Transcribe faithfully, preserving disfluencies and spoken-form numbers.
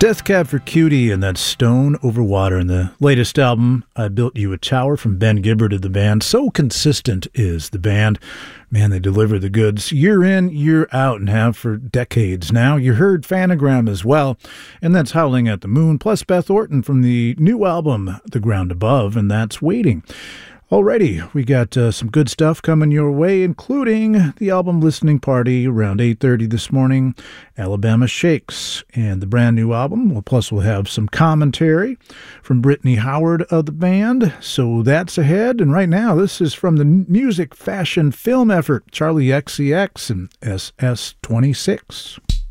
Death Cab for Cutie and that Stone Over Water. In the latest album, I Built You a Tower from Ben Gibbard of the band. So consistent is the band. Man, they deliver the goods year in, year out, and have for decades now. You heard Phanogram as well, and that's Howling at the Moon, plus Beth Orton from the new album, The Ground Above, and that's Waiting. Alrighty, we got uh, some good stuff coming your way, including the album listening party around eight thirty this morning, Alabama Shakes, and the brand new album. Well, plus we'll have some commentary from Brittany Howard of the band, so that's ahead. And right now, this is from the music, fashion, film effort, Charlie X C X and S S twenty-six.